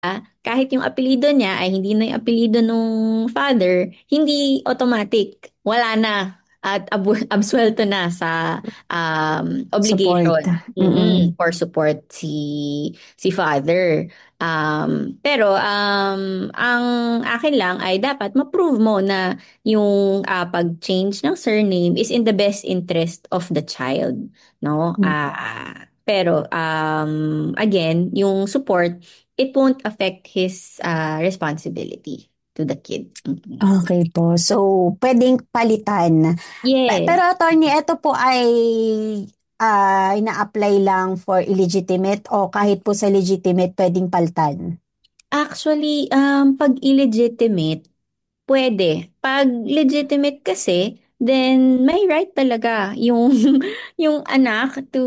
kahit yung apelyido niya ay hindi na yung apelyido nung father, hindi automatic. Wala na. At absuelto na sa Support. obligation Mm-mm. for support si father. Pero ang akin lang ay dapat ma-prove mo na yung pag-change ng surname is in the best interest of the child, no? Pero again, yung support, it won't affect his responsibility to the kid. Mhm. Okay po. So, pwedeng palitan. Pero Yes. attorney, ito po ay ina-apply lang for illegitimate o kahit po sa legitimate pwedeng palitan? Actually, pag illegitimate, pwede. Pag legitimate kasi, then may right talaga yung yung anak to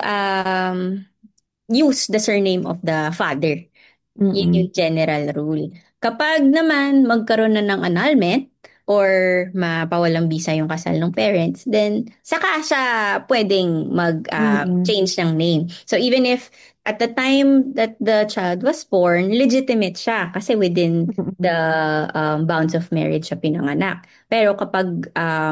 use the surname of the father. Yun Mm-mm. yung general rule. Kapag naman magkaroon na ng annulment or mapawalang bisa yung kasal ng parents, then saka siya pwedeng Mm-mm. mag-change ng name. So even if at the time that the child was born, legitimate siya kasi within the Mm-mm. bounds of marriage siya pinanganak. Pero kapag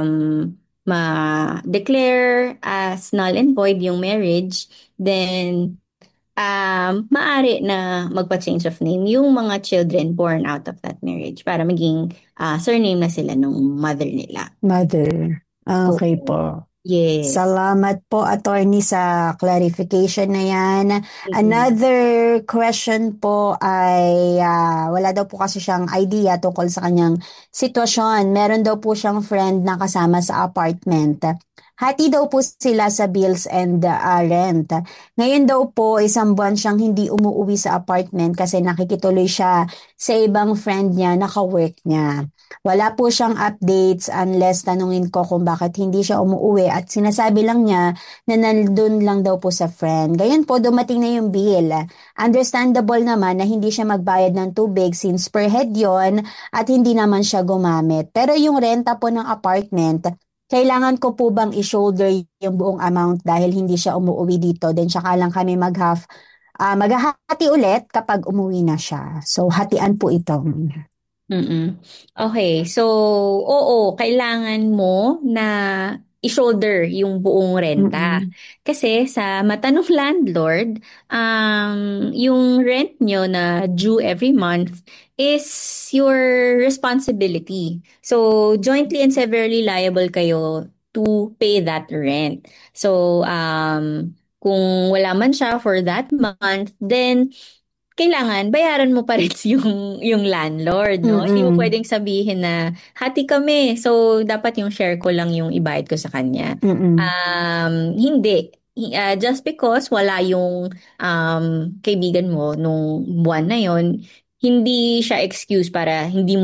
ma-declare as null and void yung marriage, then maaari na magpa-change of name yung mga children born out of that marriage para maging surname na sila nung mother nila. Mother. Okay Oo. po. Yes. Salamat po, attorney, sa clarification na yan. Mm-mm. Another question po ay wala daw po kasi siyang idea tungkol sa kanyang sitwasyon. Meron daw po siyang friend na kasama sa apartment. Hati daw po sila sa bills and rent. Ngayon daw po, isang buwan siyang hindi umuwi sa apartment kasi nakikituloy siya sa ibang friend niya, naka-work niya. Wala po siyang updates unless tanungin ko kung bakit hindi siya umuwi at sinasabi lang niya na nandun lang daw po sa friend. Gayon po, dumating na yung bill. Understandable naman na hindi siya magbayad ng tubig since per head yon at hindi naman siya gumamit. Pero yung renta po ng apartment, kailangan ko po bang i-shoulder yung buong amount dahil hindi siya umuwi dito? Then tsaka lang kami maghahati ulit kapag umuwi na siya. So, hatian po ito. Mm. Okay, so oo, kailangan mo na i-shoulder yung buong renta. Mm-mm. Kasi sa mata ng landlord, yung rent nyo na due every month is your responsibility. So jointly and severally liable kayo to pay that rent. So kung wala man siya for that month, then kailangan bayaran mo pa rin yung landlord, no? Hindi mo Mm-mm. pwedeng sabihin na hati kami, so dapat yung share ko lang yung ibayad ko sa kanya. Mm-mm. Hindi. Just because wala yung kaibigan mo nung buwan na yon, hindi siya excuse para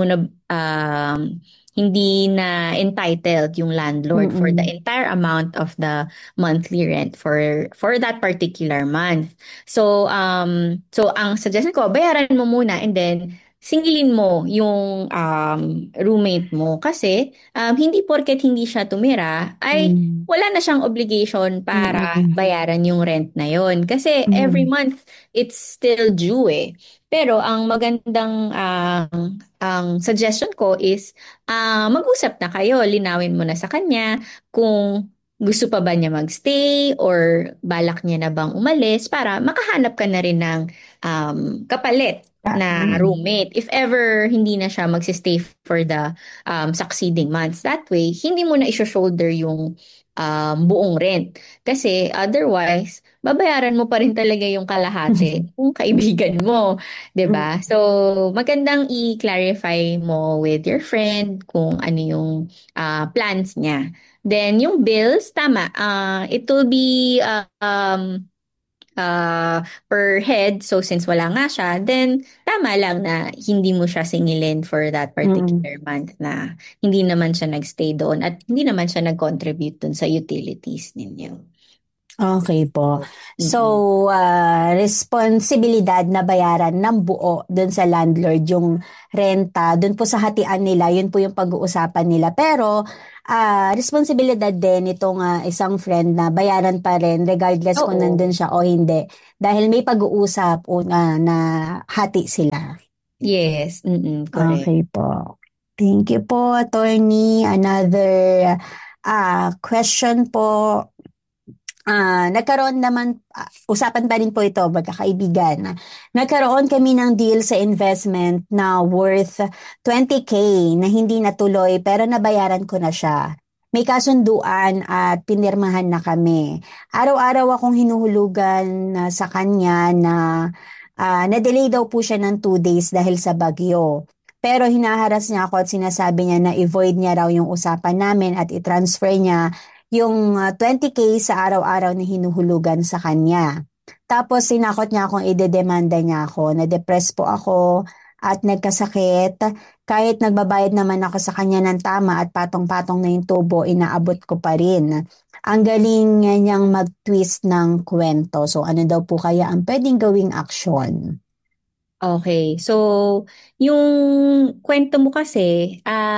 hindi na entitled yung landlord for the Mm-mm. entire amount of the monthly rent for that particular month. So ang suggestion ko, bayaran mo muna and then singilin mo yung roommate mo kasi hindi porket hindi siya tumira ay Mm. wala na siyang obligation para Mm. bayaran yung rent na yon. Kasi every Mm. month it's still due eh. Pero ang magandang ang suggestion ko is mag-usap na kayo, linawin mo na sa kanya kung gusto pa ba niya magstay or balak niya na bang umalis para makahanap ka na rin ng kapalit na Mm. roommate. If ever hindi na siya magsistay for the succeeding months. That way, hindi mo na shoulder yung buong rent. Kasi otherwise, babayaran mo pa rin talaga yung kalahati kung kaibigan mo. 'Di ba? So, magandang i-clarify mo with your friend kung ano yung plans niya. Then, yung bills, tama. It will be per head. So, since wala nga siya, then tama lang na hindi mo siya singilin for that Mm. particular month na hindi naman siya nagstay doon at hindi naman siya nag-contribute doon sa utilities ninyo. Okay po. So, Mm-mm. responsibilidad na bayaran ng buo dun sa landlord yung renta, dun po sa hatian nila, yun po yung pag-uusapan nila. Pero, responsibilidad din itong isang friend na bayaran pa rin regardless kung nandun Oo. siya o hindi. Dahil may pag-uusap na hati sila. Yes, correct. Okay po. Thank you po, attorney. Another question po. Nagkaroon naman, usapan pa rin po ito, magkakaibigan. Nagkaroon kami ng deal sa investment na worth 20K na hindi natuloy pero nabayaran ko na siya. May kasunduan at pinirmahan na kami. Araw-araw akong hinuhulugan sa kanya na na-delay daw po siya ng 2 days dahil sa bagyo. Pero hinaharas niya ako at sinasabi niya na i-void niya raw yung usapan namin at i-transfer niya yung 20K sa araw-araw na hinuhulugan sa kanya. Tapos sinakot niya akong idedemanda niya ako. Na-depress po ako at nagkasakit. Kahit nagbabayad naman ako sa kanya ng tama at patong-patong na yung tubo, inaabot ko pa rin. Ang galing niyang mag-twist ng kwento. So ano daw po kaya ang pwedeng gawing aksyon? Okay. So, yung kwento mo kasi,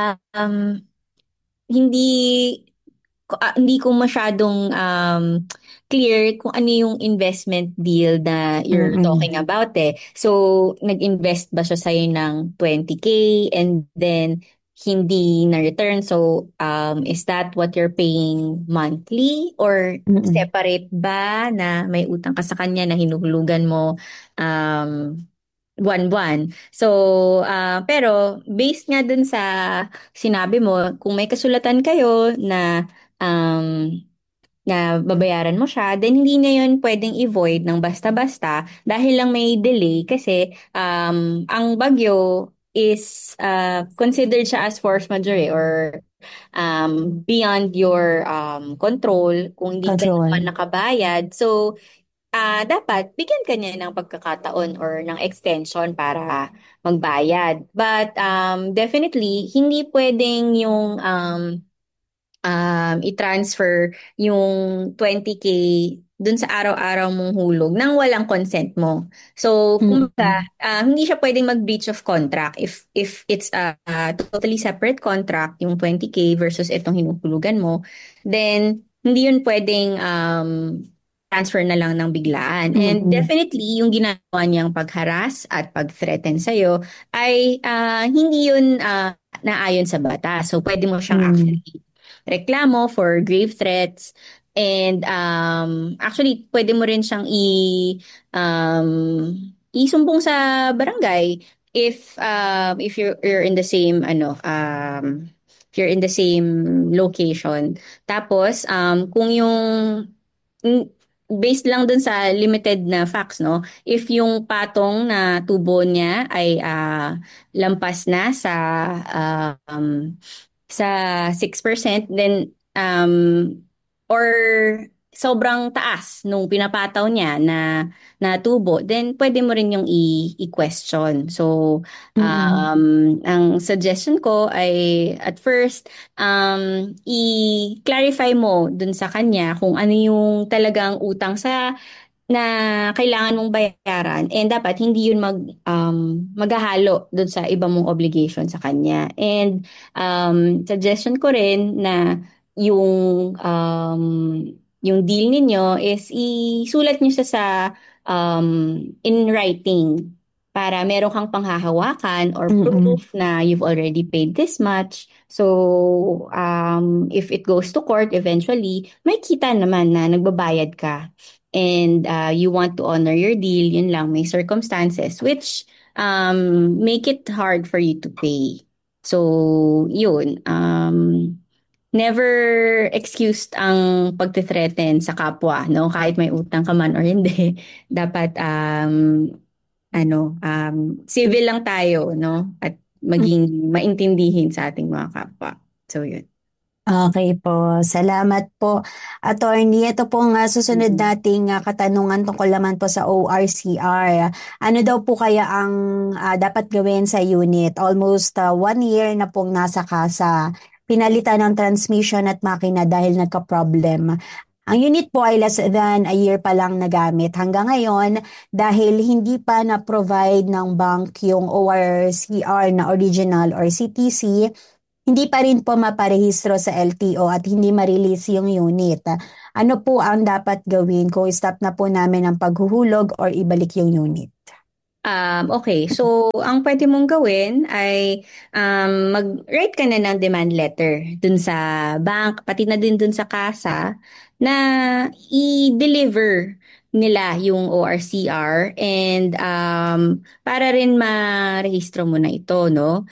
hindi hindi ko masyadong clear kung ano yung investment deal na you're Mm-mm. talking about eh. So, nag-invest ba siya sa'yo ng 20K and then hindi na-return? So, is that what you're paying monthly or Mm-mm. separate ba na may utang ka sa kanya na hinuhulugan mo um, buwan-buwan? So, pero based nga dun sa sinabi mo, kung may kasulatan kayo um, na babayaran mo siya, then hindi niya yun pwedeng i-void ng basta-basta dahil lang may delay kasi ang bagyo is considered siya as force majeure or beyond your control kung hindi ka naman Control. nakabayad. So, dapat bigyan ka niya ng pagkakataon or ng extension para magbayad. But definitely, hindi pwedeng yung i-transfer yung 20K dun sa araw-araw mong hulog nang walang consent mo. So, kumbaga, Mm-mm. hindi siya pwedeng mag-breach of contract if it's a totally separate contract, yung 20K versus itong hinuhulugan mo, then hindi yun pwedeng transfer na lang ng biglaan. And Mm-mm. definitely, yung ginagawa niyang pag-harass at pag-threaten sa'yo ay hindi yun naayon sa batas. So, pwede mo siyang Mm. actually reklamo for grave threats. And actually, pwede mo rin siyang isumbong sa barangay if you're in the same if you're in the same location. Tapos kung yung mm, based lang dun sa limited na facts, no? If yung patong na tubo niya ay lampas na sa 6%, then or sobrang taas nung pinapataw niya na tubo, then pwede mo rin yung i-question. So, Mm-mm. ang suggestion ko ay at first, i-clarify mo dun sa kanya kung ano yung talagang utang na kailangan mong bayaran and dapat hindi yun maghahalo doon sa iba mong obligation sa kanya. And suggestion ko rin na yung um, yung deal ninyo is isulat nyo siya sa in writing para meron kang panghahawakan or Mm-mm. proof na you've already paid this much. So, if it goes to court eventually, may kita naman na nagbabayad ka and you want to honor your deal, yun lang, may circumstances which make it hard for you to pay. So, yun. Never excused ang pagte-threaten sa kapwa, no? Kahit may utang ka man or hindi. Dapat, civil lang tayo, no? At maging maintindihin sa ating mga kapwa. So, yun. Okay po. Salamat po, Attorney. Ito po nga susunod Mm-mm. nating katanungan tungkol naman po sa ORCR. Ano daw po kaya ang dapat gawin sa unit? Almost 1 year na pong nasa kasa. Pinalitan ng transmission at makina dahil nagka-problem. Ang unit po ay less than a year pa lang nagamit hanggang ngayon dahil hindi pa na-provide ng bank yung ORCR na original or CTC, hindi pa rin po maparehistro sa LTO at hindi ma-release yung unit. Ano po ang dapat gawin kung stop na po namin ang paghuhulog or ibalik yung unit? Okay, so ang pwede mong gawin ay mag-write ka na ng demand letter dun sa bank, pati na din dun sa kasa, na i-deliver nila yung ORCR and para rin ma-rehistro mo na ito, no?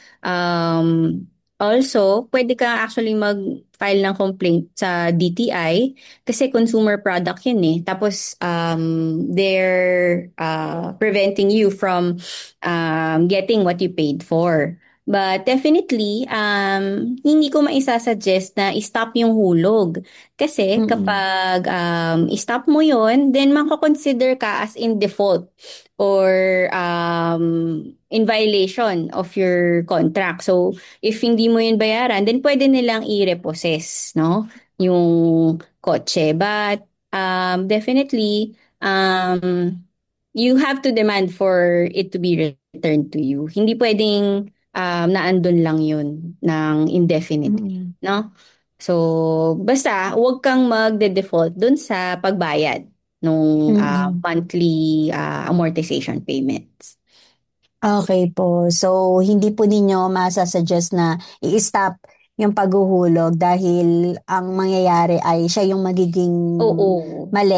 Also, pwede ka actually mag-file ng complaint sa DTI kasi consumer product yun eh. Tapos, they're preventing you from getting what you paid for. But definitely, hindi ko maisasuggest na i-stop yung hulog. Kasi Mm-mm. kapag i-stop mo yon, then mako-consider ka as in default or in violation of your contract. So, if hindi mo yun bayaran, then pwede nilang i-repossess, no? Yung kotse. But definitely, you have to demand for it to be returned to you. Hindi pwedeng naandun lang yun ng indefinitely, Mm-mm. no? So, basta huwag kang magde-default dun sa pagbayad nung Mm-mm. monthly amortization payments. Okay po. So, hindi po ninyo masasuggest na i-stop yung paghuhulog dahil ang mangyayari ay siya yung magiging Oo. mali.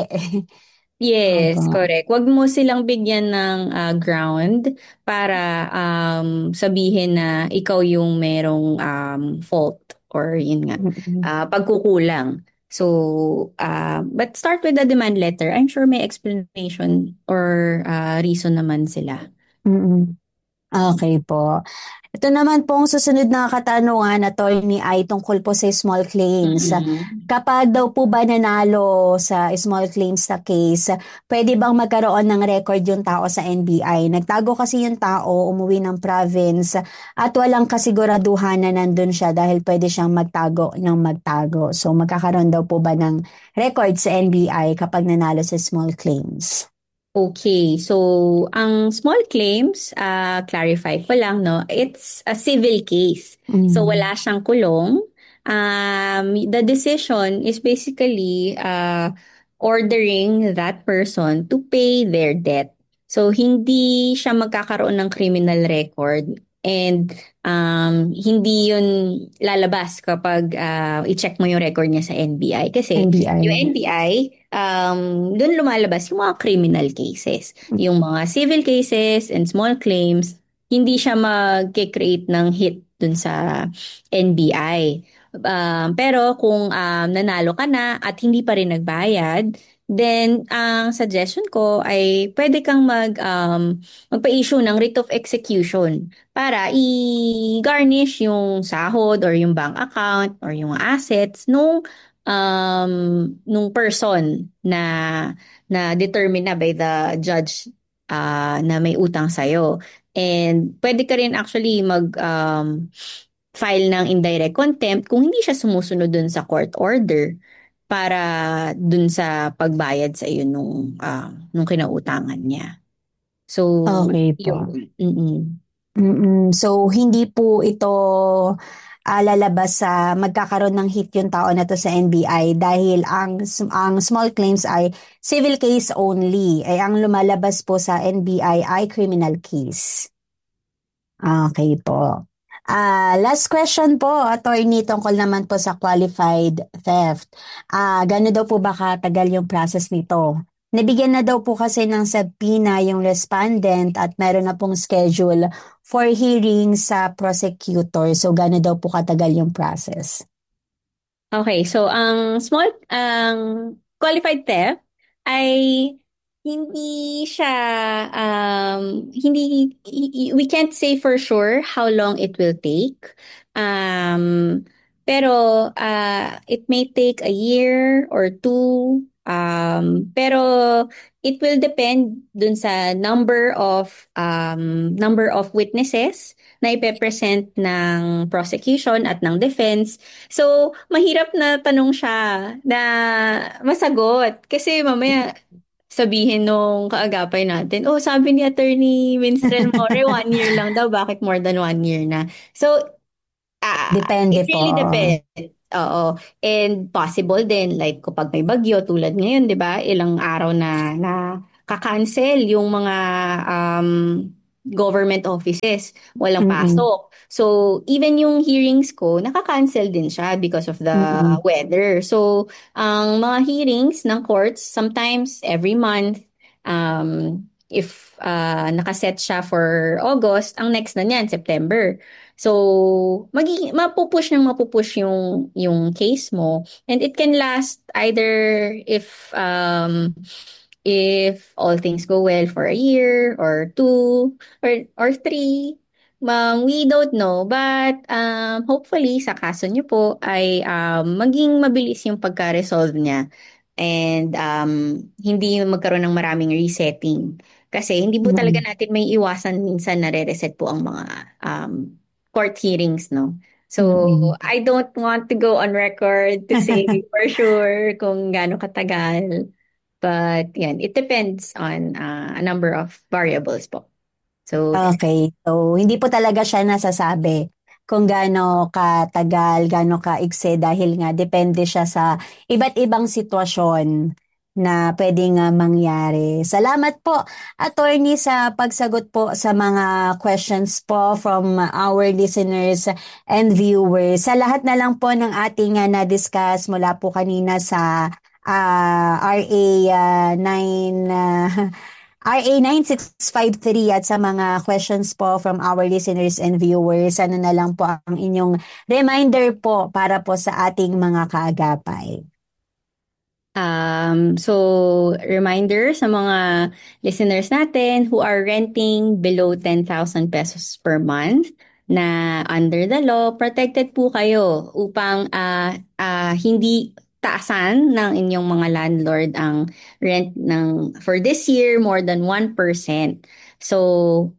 Yes, Opo. correct. Wag mo silang bigyan ng ground para sabihin na ikaw yung merong fault or yun nga, Mm-mm. pagkukulang. So, but start with the demand letter. I'm sure may explanation or reason naman sila. Mm-mm. Okay po. Ito naman pong susunod na katanungan, attorney, ay tungkol po sa small claims. Mm-mm. Kapag daw po ba nanalo sa small claims na case, pwede bang magkaroon ng record yung tao sa NBI? Nagtago kasi yung tao, umuwi ng province, at walang kasiguraduhan na nandun siya dahil pwede siyang magtago ng magtago. So magkakaroon daw po ba ng record sa NBI kapag nanalo sa small claims? Okay, so ang small claims, clarify ko lang, no? It's a civil case. So Mm. wala siyang kulong. The decision is basically ordering that person to pay their debt. So hindi siya magkakaroon ng criminal record and hindi yun lalabas kapag i-check mo yung record niya sa NBI. Kasi yung NBI. NBI, doon lumalabas yung mga criminal cases. Yung mga civil cases and small claims, hindi siya mag-create ng hit dun sa NBI. Pero kung nanalo ka na at hindi pa rin nagbayad, then ang suggestion ko ay pwede kang magpa-issue ng writ of execution para i-garnish yung sahod or yung bank account or yung assets nung person na determine na by the judge na may utang sa'yo. And pwede ka rin actually file ng indirect contempt kung hindi siya sumusunod dun sa court order para dun sa pagbayad sa iyo nung kinautangan niya. So, Okay po. yun. Mm-mm. So, hindi po ito lalabas sa magkakaroon ng hit yung tao na to sa NBI dahil ang small claims ay civil case only. Ay ang lumalabas po sa NBI ay criminal case. Okay po. Last question po, attorney, tungkol naman po sa qualified theft. Gano'n daw po ba katagal yung process nito? Nabigyan na daw po kasi ng subpoena yung respondent at meron na pong schedule for hearing sa prosecutor. So, gano'n daw po katagal yung process? Okay, so ang qualified theft ay hindi siya we can't say for sure how long it will take. Pero it may take a year or two. Pero it will depend dun sa number of witnesses na ipepresent ng prosecution at ng defense. So, mahirap na tanong siya na masagot. Kasi mamaya sabihin nung kaagapay natin, oh, sabi ni Attorney Minstrel More, 1 year lang daw, bakit more than 1 year na? So, Depende it po. really depends. Oo. And possible din, like kapag may bagyo, tulad ngayon, di ba? Ilang araw na kakancel yung mga um, government offices. Walang Mm-mm. pasok. So, even yung hearings ko, nakakancel din siya because of the Mm-mm. weather. So, ang mga hearings ng courts, sometimes every month, if nakaset siya for August, ang next na niyan, September. So, mapupush yung case mo, and it can last either if all things go well for a year or two or three. We don't know, but hopefully sa kaso niyo po ay maging mabilis yung pagka-resolve niya, and hindi magkaroon ng maraming resetting. Kasi hindi po talaga Mm-mm. natin may iwasan minsan na re-reset po ang mga court hearings, no? So, Mm-mm. I don't want to go on record to say for sure kung gaano katagal. But yan, it depends on a number of variables po. So, there. Okay. So, hindi po talaga siya nasasabi kung gaano katagal, gaano kaigsi dahil nga depende siya sa iba't ibang sitwasyon na pwedeng mangyari. Salamat po, attorney, sa pagsagot po sa mga questions po from our listeners and viewers. Sa lahat na lang po ng ating na-discuss mula po kanina sa RA 9 RA 9653 at sa mga questions po from our listeners and viewers, ano na lang po ang inyong reminder po para po sa ating mga kaagapay. So, reminder sa mga listeners natin who are renting below 10,000 pesos per month na under the law, protected po kayo upang hindi taasan ng inyong mga landlord ang rent for this year more than 1%. So,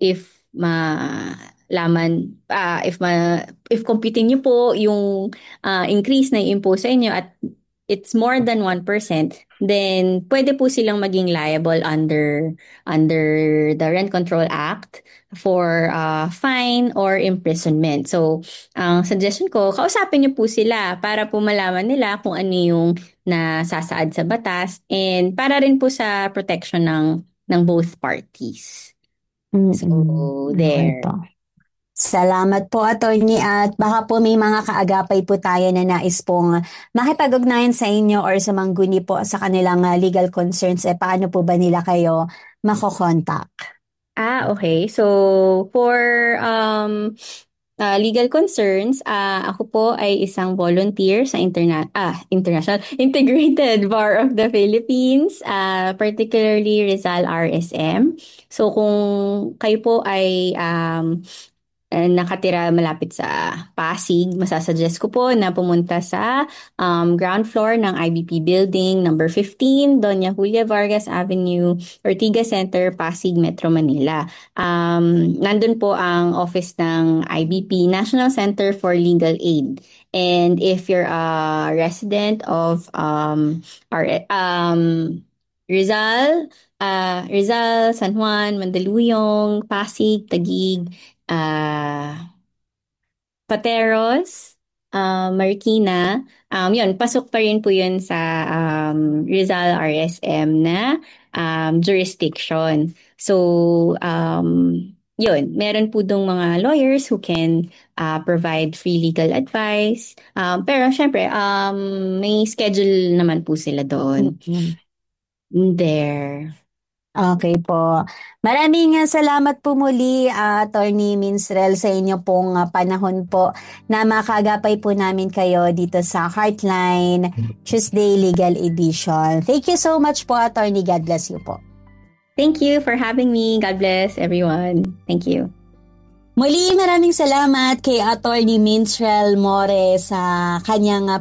if computing niyo po yung increase na i-impose sa inyo at it's more than 1%, then pwede po silang maging liable under the Rent Control Act for fine or imprisonment. So, ang suggestion ko, kausapin niyo po sila para po malaman nila kung ano yung nasasaad sa batas, and para rin po sa protection ng both parties. Mm-mm. So, Okay there. po. Salamat po, attorney, at baka po may mga kaagapay po tayo na nais pong makipag-ugnayan sa inyo or sa mangguni po sa kanilang legal concerns. Paano po ba nila kayo makokontak? Okay. So, for legal concerns, ako po ay isang volunteer sa International Integrated Bar of the Philippines, particularly Rizal RSM. So, kung kayo po ay nakatira malapit sa Pasig, masasuggest ko po na pumunta sa ground floor ng IBP Building number 15, Doña Julia Vargas Avenue, Ortigas Center, Pasig, Metro Manila. Nandun po ang office ng IBP, National Center for Legal Aid. And if you're a resident of Rizal, San Juan, Mandaluyong, Pasig, Taguig, Pateros, Marikina, yun, pasok pa rin po yun sa Rizal RSM na jurisdiction. So, yun, meron po dong mga lawyers who can provide free legal advice. Pero syempre, may schedule naman po sila doon. Mm-mm. There. Okay po. Maraming salamat po muli, Attorney Minstrel, sa inyo pong panahon po na makagapay po namin kayo dito sa Heartline Tuesday Legal Edition. Thank you so much po, Attorney. God bless you po. Thank you for having me. God bless everyone. Thank you. Muli, maraming salamat kay Attorney Minstrel More sa kanyang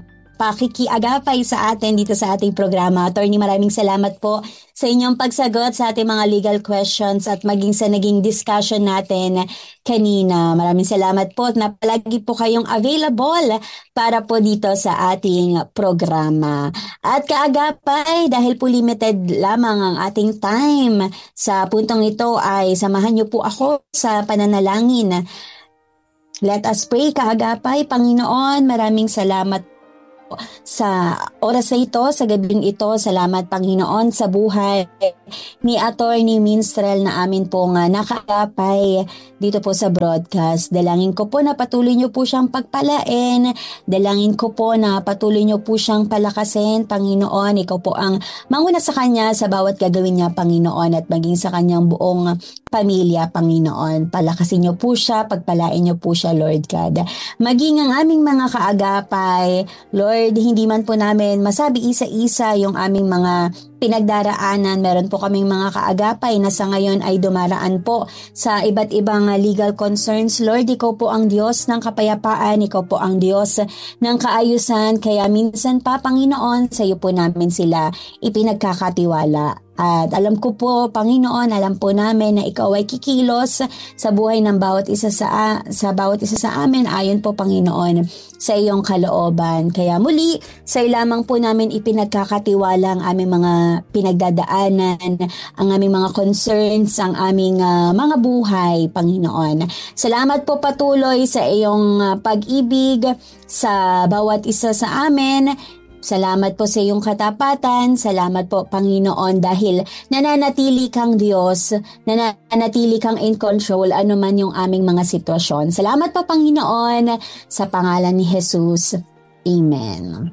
pakikiagapay sa atin dito sa ating programa. Attorney, maraming salamat po sa inyong pagsagot sa ating mga legal questions at maging sa naging discussion natin kanina. Maraming salamat po at napalagi po kayong available para po dito sa ating programa. At kaagapay, dahil po limited lamang ang ating time sa puntong ito ay samahan niyo po ako sa pananalangin. Let us pray, kaagapay. Panginoon, maraming salamat sa oras na ito, sa gabing ito. Salamat, Panginoon, sa buhay ni Attorney Minstrel na amin pong nakaagapay dito po sa broadcast. Dalangin ko po na patuloy niyo po siyang pagpalain. Dalangin ko po na patuloy niyo po siyang palakasin, Panginoon. Ikaw po ang manguna sa kanya sa bawat gagawin niya, Panginoon, at maging sa kanyang buong pamilya, Panginoon. Palakasin niyo po siya, pagpalain niyo po siya, Lord God. Maging ang aming mga kaagapay, Lord, hindi man po namin masabi isa-isa yung aming mga pinagdaraanan. Meron po kaming mga kaagapay na sa ngayon ay dumaraan po sa iba't ibang legal concerns. Lord, ikaw po ang Diyos ng kapayapaan, ikaw po ang Diyos ng kaayusan. Kaya minsan pa, Panginoon, sa iyo po namin sila ipinagkakatiwala. At alam ko po, Panginoon, alam po namin na ikaw ay kikilos sa buhay ng bawat isa sa amin ayon po, Panginoon, sa iyong kalooban. Kaya muli, sa lamang po namin ipinagkakatiwala ang aming mga pinagdadaanan, ang aming mga concerns, ang aming mga buhay, Panginoon. Salamat po patuloy sa iyong pag-ibig sa bawat isa sa amin. Salamat po sa iyong katapatan. Salamat po, Panginoon, dahil nananatili kang Diyos, nananatili kang in control anuman yung aming mga sitwasyon. Salamat po, Panginoon, sa pangalan ni Jesus. Amen.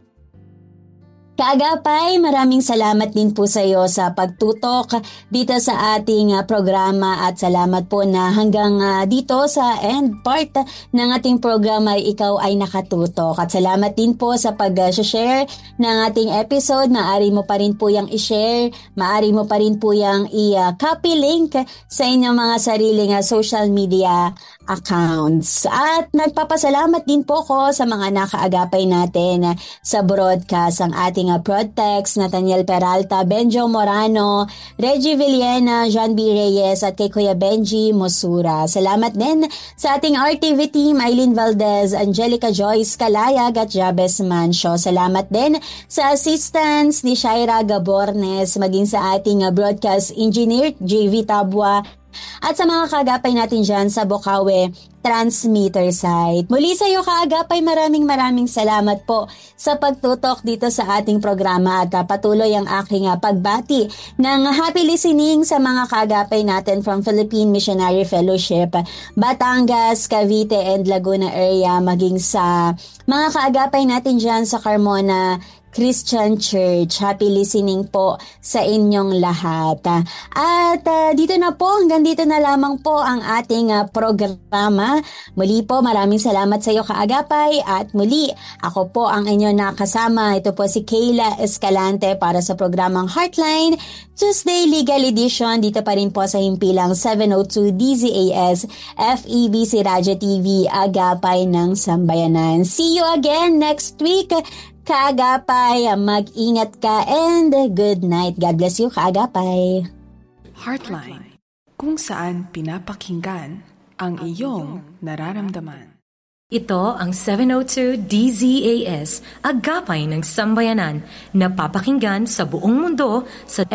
Kaagapay, maraming salamat din po sa iyo sa pagtutok dito sa ating programa at salamat po na hanggang dito sa end part ng ating programa ikaw ay nakatutok. At salamat din po sa pag-share ng ating episode. Maaari mo pa rin po yung i-share, maaari mo pa rin po yung i-copy link sa inyong mga sariling social media accounts. At nagpapasalamat din po ko sa mga nakaagapay natin sa broadcast, ang ating Prodtex, Nathaniel Peralta, Benjo Morano, Reggie Villena, John B. Reyes at kay Kuya Benji Mosura. Salamat din sa ating RTV team, Eileen Valdez, Angelica Joyce Kalayag at Jabez Mancio. Salamat din sa assistance ni Shaira Gabornes, maging sa ating broadcast engineer, JV Tabwa, at sa mga kaagapay natin dyan sa Bocaue transmitter site. Muli sa iyo kaagapay, maraming salamat po sa pagtutok dito sa ating programa at patuloy ang aking pagbati ng happy listening sa mga kaagapay natin from Philippine Missionary Fellowship, Batangas, Cavite and Laguna area, maging sa mga kaagapay natin dyan sa Carmona Christian Church. Happy listening po sa inyong lahat. At dito na po, hanggang dito na lamang po ang ating programa. Muli po, maraming salamat sa iyo kaagapay. At muli, ako po ang inyong nakasama. Ito po si Kayla Escalante para sa programang Heartline Tuesday Legal Edition. Dito pa rin po sa himpilang 702 DZAS FEBC Radio TV, Agapay ng Sambayanan. See you again next week. Kaagapay, mag-ingat ka and good night. God bless you, kaagapay. Heartline, kung saan pinapakinggan ang iyong nararamdaman. Ito ang 702 DZAS, Agapay ng Sambayanan, na papakinggan sa buong mundo sa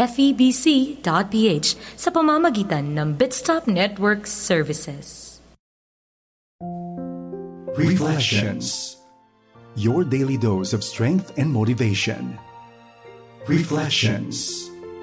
febc.ph sa pamamagitan ng Bitstop Network Services. Reflections. Your daily dose of strength and motivation. Reflections.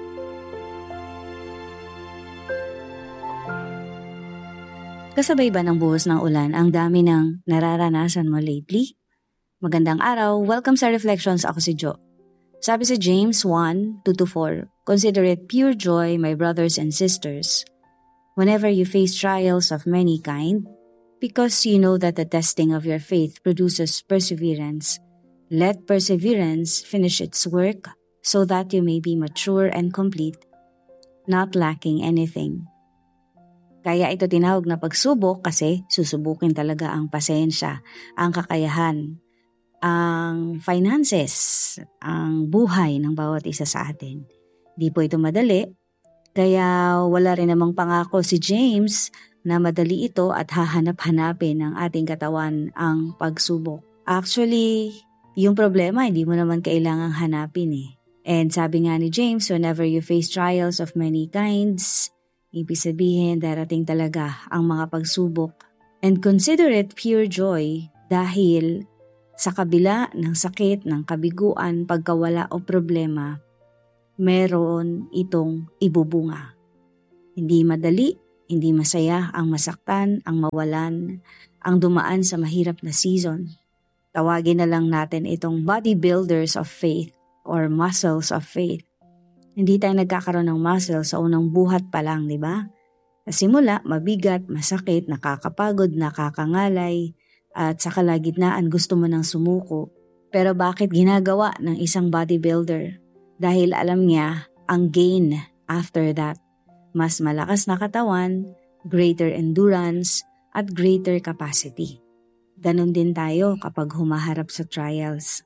Kasabay ba ng buhos ng ulan ang dami ng nararanasan mo lately? Magandang araw, welcome sa Reflections, ako si Jo. Sabi sa James 1:2-4, consider it pure joy, my brothers and sisters, whenever you face trials of many kind, because you know that the testing of your faith produces perseverance. Let perseverance finish its work so that you may be mature and complete, not lacking anything. Kaya ito tinawag na pagsubok kasi susubukin talaga ang pasensya, ang kakayahan, ang finances, ang buhay ng bawat isa sa atin. Di po ito madali, kaya wala rin namang pangako si James na madali ito at hahanap-hanapin ng ating katawan ang pagsubok. Actually, yung problema hindi mo naman kailangang hanapin eh. And sabi nga ni James, whenever you face trials of many kinds, ibig sabihin darating talaga ang mga pagsubok. And consider it pure joy dahil sa kabila ng sakit, ng kabiguan, pagkawala o problema, meron itong ibubunga. Hindi madali, hindi masaya ang masaktan, ang mawalan, ang dumaan sa mahirap na season. Tawagin na lang natin itong bodybuilders of faith or muscles of faith. Hindi tayo nagkakaroon ng muscle sa unang buhat pa lang, di ba? Sa simula, mabigat, masakit, nakakapagod, nakakangalay, at sa kalagitnaan gusto mo nang sumuko. Pero bakit ginagawa ng isang bodybuilder? Dahil alam niya ang gain after that. Mas malakas na katawan, greater endurance, at greater capacity. Ganon din tayo kapag humaharap sa trials.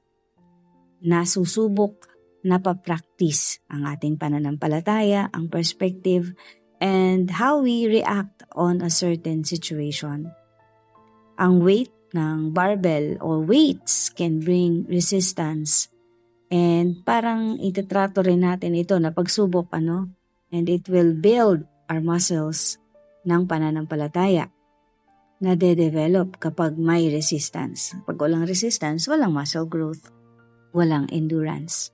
Nasusubok, napapractice ang ating pananampalataya, ang perspective, and how we react on a certain situation. Ang weight ng barbell or weights can bring resistance. And parang itatrato rin natin ito na pagsubok, and it will build our muscles ng pananampalataya na de-develop kapag may resistance. Pag walang resistance, walang muscle growth, walang endurance.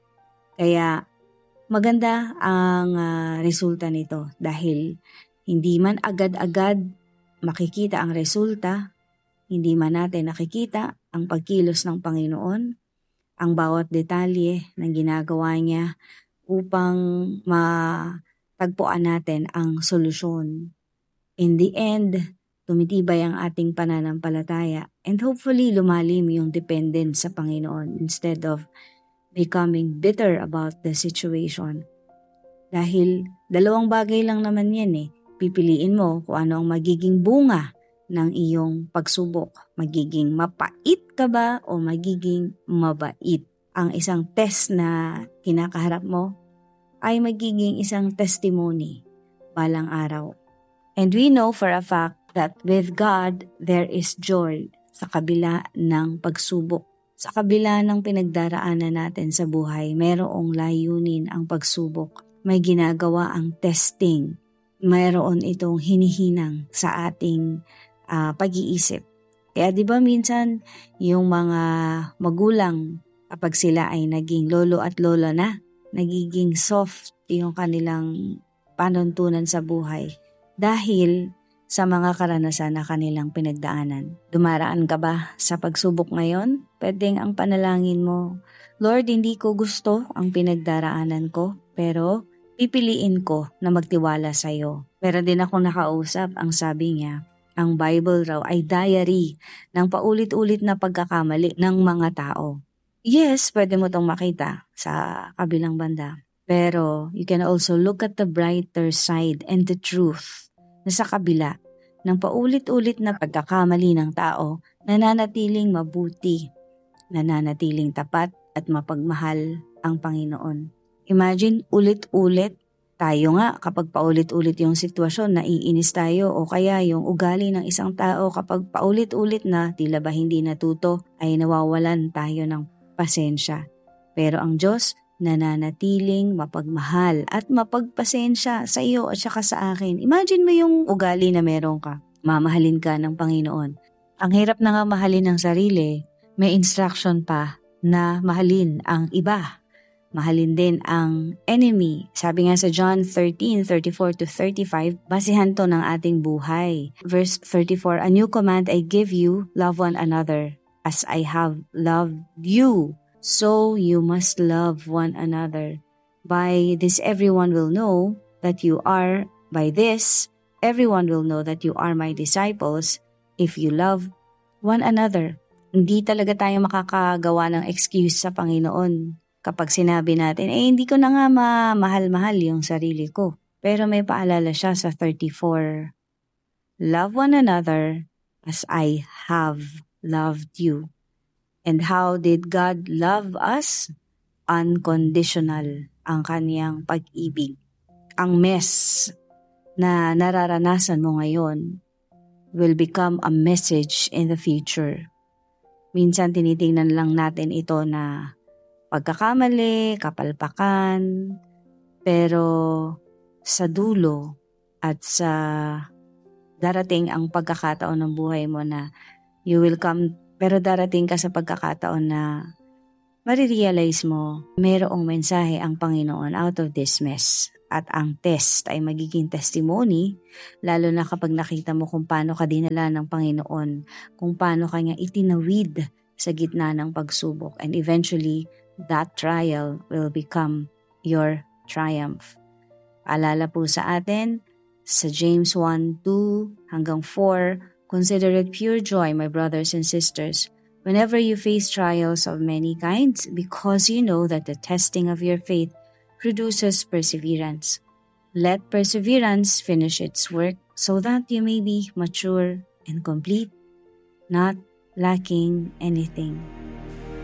Kaya maganda ang resulta nito dahil hindi man agad-agad makikita ang resulta, hindi man natin nakikita ang pagkilos ng Panginoon, ang bawat detalye ng ginagawa niya upang matagpuan natin ang solusyon. In the end, tumitibay ang ating pananampalataya and hopefully lumalim yung dependence sa Panginoon instead of becoming bitter about the situation. Dahil dalawang bagay lang naman yan eh. Pipiliin mo kung ano ang magiging bunga ng iyong pagsubok. Magiging mapait ka ba o magiging mabait? Ang isang test na kinakaharap mo ay magiging isang testimony balang araw. And we know for a fact that with God, there is joy sa kabila ng pagsubok. Sa kabila ng pinagdaraanan natin sa buhay, mayroong layunin ang pagsubok. May ginagawa ang testing. Mayroon itong hinihinang sa ating pag-iisip. Kaya di ba minsan yung mga magulang kapag sila ay naging lolo at lola na, nagiging soft yung kanilang panuntunan sa buhay dahil sa mga karanasan na kanilang pinagdaanan. Dumaraan ka ba sa pagsubok ngayon? Pwedeng ang panalangin mo, Lord, hindi ko gusto ang pinagdaraanan ko, pero pipiliin ko na magtiwala sa iyo. Pero din ako nakausap, ang sabi niya, ang Bible raw ay diary ng paulit-ulit na pagkakamali ng mga tao. Yes, pwede mo itong makita sa kabilang banda. Pero you can also look at the brighter side and the truth na sa kabila ng paulit-ulit na pagkakamali ng tao, nananatiling mabuti, nananatiling tapat at mapagmahal ang Panginoon. Imagine ulit-ulit tayo nga kapag paulit-ulit yung sitwasyon, naiinis tayo o kaya yung ugali ng isang tao kapag paulit-ulit na tila ba hindi natuto ay nawawalan tayo ng pasensya. Pero ang Diyos nananatiling mapagmahal at mapagpasensya sa iyo at saka sa akin. Imagine mo yung ugali na meron ka. Mamahalin ka ng Panginoon. Ang hirap na nga mahalin ng sarili, may instruction pa na mahalin ang iba. Mahalin din ang enemy. Sabi nga sa John 13:34-35, basihan to ng ating buhay. Verse 34, a new command I give you, love one another. As I have loved you, so you must love one another. By this everyone will know that you are, everyone will know that you are my disciples if you love one another. Hindi talaga tayo makakagawa ng excuse sa Panginoon kapag sinabi natin, hindi ko na nga mahal-mahal yung sarili ko. Pero may paalala siya sa 34. Love one another as I have loved you. And how did God love us? Unconditional ang kaniyang pag-ibig. Ang mess na nararanasan mo ngayon will become a message in the future. Minsan tinitingnan lang natin ito na pagkakamali, kapalpakan, pero sa dulo at sa darating ang pagkakataon ng buhay mo na you will come, pero darating ka sa pagkakataon na marirealize mo mayroong mensahe ang Panginoon out of this mess. At ang test ay magiging testimony, lalo na kapag nakita mo kung paano ka dinala ng Panginoon, kung paano kanya itinawid sa gitna ng pagsubok. And eventually, that trial will become your triumph. Paalala po sa atin, sa James 1:2 hanggang 4, consider it pure joy, my brothers and sisters, whenever you face trials of many kinds, because you know that the testing of your faith produces perseverance. Let perseverance finish its work so that you may be mature and complete, not lacking anything.